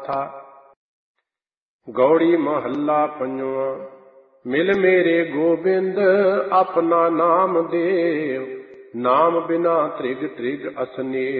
ਗਾਥਾ। ਗੌੜੀ ਮਹੱਲਾ ਪੰਜਵਾਂ। ਮਿਲ ਮੇਰੇ ਗੋਬਿੰਦ ਆਪਣਾ ਨਾਮ ਦੇਵ, ਨਾਮ ਬਿਨਾ ਤ੍ਰਿਗ ਤ੍ਰਿਗ ਅਸਨੇਵ।